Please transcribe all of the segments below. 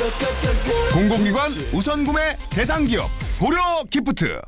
공공기관 우선 구매 대상 기업 고려 기프트.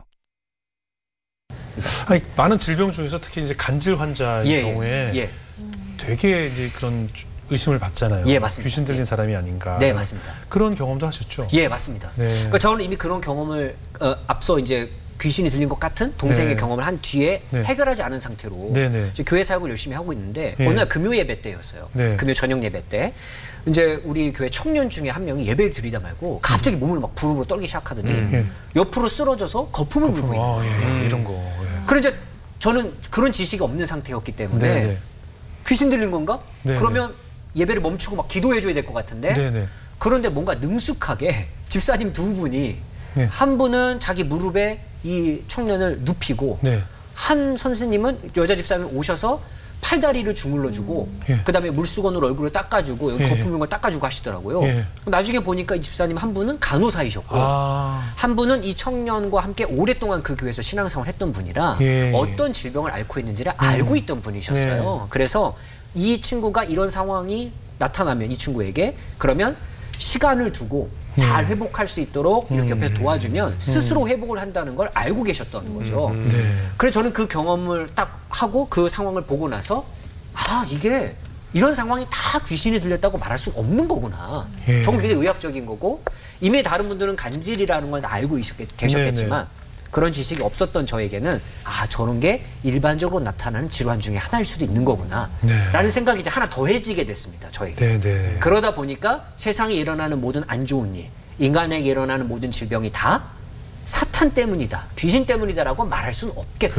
아니, 많은 질병 중에서 특히 이제 간질 환자의 경우에 되게 이제 그런 의심을 받잖아요. 예, 맞습니다. 귀신 들린 사람이 아닌가. 네, 맞습니다. 그런 경험도 하셨죠? 예, 맞습니다. 네. 그러니까 저는 이미 그런 경험을 앞서 이제 귀신이 들린 것 같은 동생의 경험을 한 뒤에 해결하지 않은 상태로 이제 교회 사역을 열심히 하고 있는데 어느 날 금요 예배 때였어요. 금요 저녁 예배 때 이제 우리 교회 청년 중에 한 명이 예배를 드리다 말고 갑자기 몸을 막 부르르 떨기 시작하더니 옆으로 쓰러져서 거품을 물고 있는 거예요. 이런 거. 그런데 이제 저는 그런 지식이 없는 상태였기 때문에 귀신 들린 건가? 그러면 예배를 멈추고 막 기도해줘야 될 것 같은데 그런데 뭔가 능숙하게 집사님 두 분이 한 분은 자기 무릎에 이 청년을 눕히고 한 선생님은 여자 집사님 오셔서 팔다리를 주물러주고 그다음에 물수건으로 얼굴을 닦아주고 여기 거품 물건 닦아주고 하시더라고요. 나중에 보니까 이 집사님 한 분은 간호사이셨고 한 분은 이 청년과 함께 오랫동안 그 교회에서 신앙생활을 했던 분이라 어떤 질병을 앓고 있는지를 알고 있던 분이셨어요. 그래서 이 친구가 이런 상황이 나타나면 이 친구에게 그러면 시간을 두고 잘 회복할 수 있도록 이렇게 옆에서 도와주면 스스로 회복을 한다는 걸 알고 계셨던 거죠. 그래서 저는 그 경험을 딱 하고 그 상황을 보고 나서 아 이게 이런 상황이 다 귀신이 들렸다고 말할 수 없는 거구나. 정말 굉장히 의학적인 거고 이미 다른 분들은 간질이라는 걸 다 알고 계셨겠지만 그런 지식이 없었던 저에게는 아 저런 게 일반적으로 나타나는 질환 중에 하나일 수도 있는 거구나 라는 생각이 이제 하나 더해지게 됐습니다. 저에게. 그러다 보니까 세상에 일어나는 모든 안 좋은 일, 인간에게 일어나는 모든 질병이 다 사탄 때문이다, 귀신 때문이다라고 말할 수는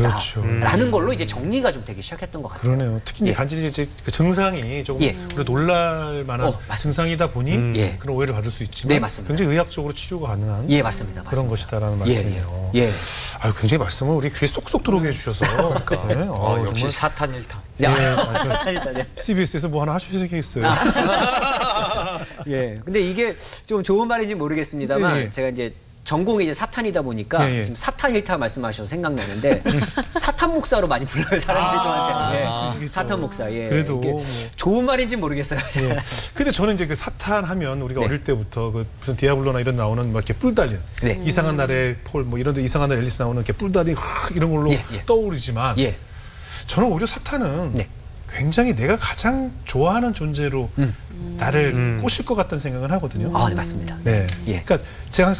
없겠다라는 걸로 이제 정리가 좀 되기 시작했던 것 같아요. 그러네요. 특히 이제 간질이 이제 그 증상이 조금 우리가 놀랄 만한 증상이다 보니 그런 오해를 받을 수 있지만 굉장히 의학적으로 치료가 가능한 맞습니다. 그런 것이다라는 말씀이에요. 아유, 굉장히 말씀을 우리 귀에 쏙쏙 들어오게 해주셔서 역시 사탄 일탕. 사탄 일탕. CBS에서 뭐 하나 하시겠어요. 근데 이게 좀 좋은 말인지 모르겠습니다만 제가 이제 전공이 이제 사탄이다 보니까 지금 사탄 일타 말씀하셔서 생각나는데 사탄 목사로 많이 불러요 사람들이 저한테. 사탄 목사. 그래도 좋은 말인지 모르겠어요. 근데 저는 이제 그 사탄 하면 우리가 어릴 때부터 그 무슨 디아블로나 이런 나오는 막 이렇게 뿔 달린 이상한 날에 폴 뭐 이런 데 이상한 날 앨리스 나오는 이렇게 뿔 달린 이런 걸로 떠오르지만 저는 오히려 사탄은 굉장히 내가 가장 좋아하는 존재로 나를 꼬실 것 같다는 생각을 하거든요. 맞습니다. 그러니까 제가 항상